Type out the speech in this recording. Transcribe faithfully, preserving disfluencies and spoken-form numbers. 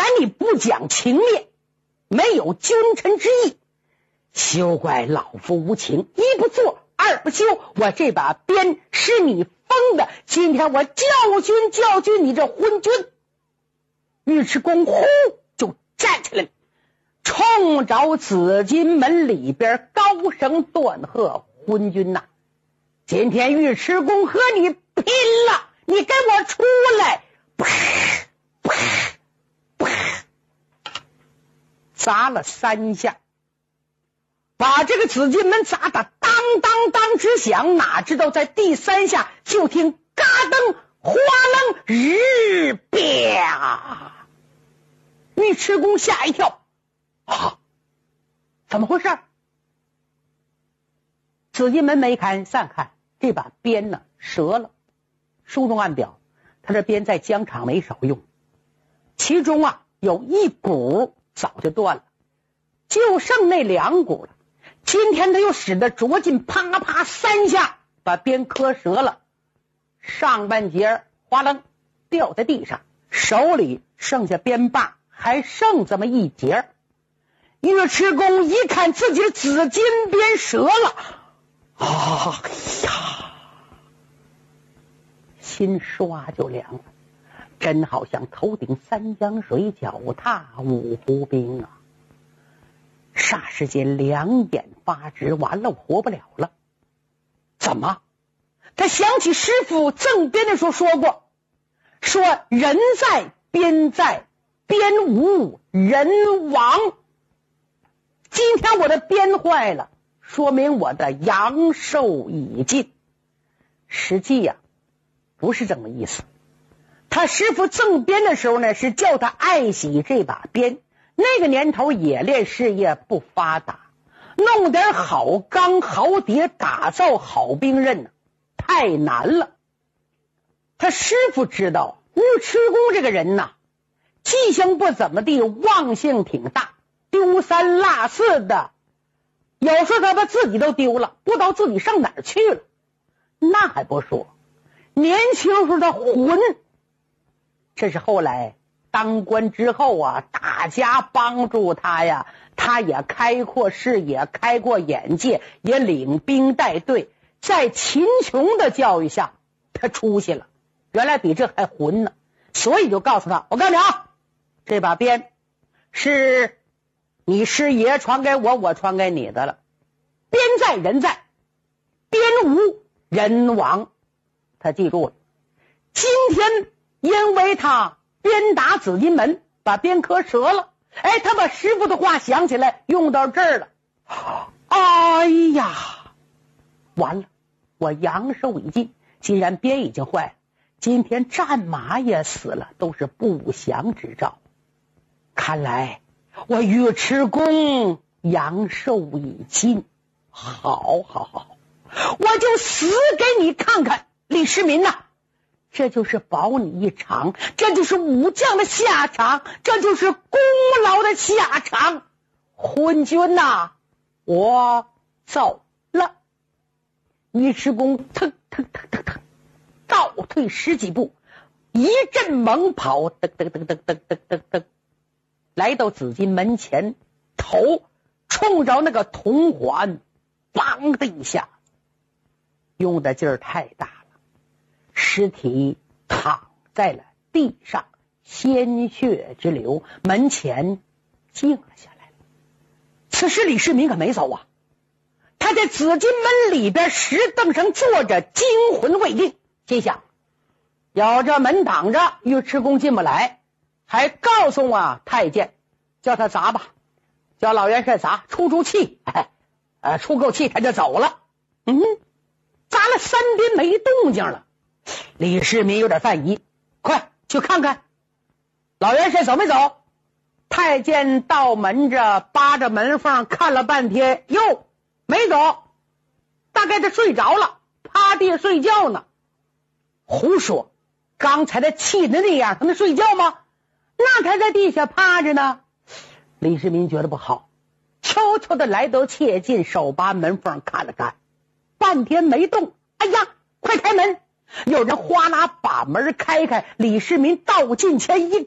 你不讲情面，没有君臣之义，休怪老夫无情，一不做二不休，我这把鞭是你封的，今天我教训教训你这昏君。尉迟恭呼就站起来，冲着紫金门里边高声断喝：昏君呐，今天尉迟恭和你拼了，你给我出来！啪啪啪，砸了三下，把这个紫金门砸得当当当直响。哪知道在第三下，就听嘎噔哗楞日啪，尉迟恭吓一跳，啊，怎么回事？紫金门没看散看，这把鞭呢折了。书中暗表，他这鞭在疆场没少用，其中啊有一股早就断了，就剩那两股了。今天他又使得着劲，啪啪三下把鞭磕折了，上半截哗楞掉在地上，手里剩下鞭把，还剩这么一截。尉迟恭一看自己的紫金鞭折了，哎呀，心唰就凉了，真好像头顶三江水，脚踏五湖冰啊！霎时间两眼发直，完了，我活不了了。怎么？他想起师傅赠鞭的时候说过，说人在鞭在，鞭无人亡。今天我的鞭坏了，说明我的阳寿已尽。实际呀、啊，不是这么意思。他师傅赠鞭的时候呢，是叫他爱惜这把鞭。那个年头冶炼事业不发达，弄点好钢好铁，打造好兵刃呢，太难了。他师傅知道尉迟恭这个人呐，记性不怎么地，忘性挺大，丢三落四的，有时候他把自己都丢了，不知道自己上哪儿去了。那还不说，年轻时候他混，这是后来当官之后啊，大家帮助他呀，他也开阔视野，开阔眼界，也领兵带队，在秦琼的教育下，他出息了，原来比这还混呢。所以就告诉他，我告诉你啊，这把鞭是你师爷传给我，我传给你的了。鞭在人在，鞭无人亡。他记住了，今天因为他鞭打紫金门，把鞭磕折了，哎，他把师傅的话想起来，用到这儿了。哎呀，完了，我阳寿已尽，既然鞭已经坏了，今天战马也死了，都是不祥之兆。看来我尉迟恭阳寿已尽，好好好，我就死给你看看，李世民呐、啊，这就是保你一场，这就是武将的下场，这就是功劳的下场。昏君呐、啊，我走了。尉迟恭腾腾腾腾腾倒退十几步，一阵猛跑，噔噔噔噔噔噔噔噔，来到紫金门前，头冲着那个铜环，梆的一下，用的劲儿太大了，尸体躺在了地上，鲜血直流，门前静了下来。此时李世民可没走啊，他在紫金门里边石凳上坐着，惊魂未定，心想有这门挡着，尉迟恭进不来，还告诉啊太监叫他砸吧，叫老元帅砸，出出气，哎，呃，出够气他就走了。嗯，砸了三鞭没动静了，李世民有点犯疑，快去看看老元帅走没走。太监到门着，扒着门缝看了半天，哟，没走，大概他睡着了，趴地睡觉呢。胡说，刚才他气的那样，他能睡觉吗？那他在地下趴着呢。李世民觉得不好，悄悄的来到切近，手扒门缝看了看，半天没动。哎呀，快开门！有人哗啦把门开开，李世民到近前一